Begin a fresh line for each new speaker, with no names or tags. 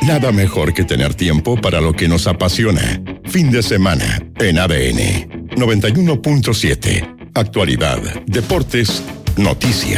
Nada mejor que tener tiempo para lo que nos apasiona. Fin de semana en ADN 91.7. Actualidad, deportes, noticias.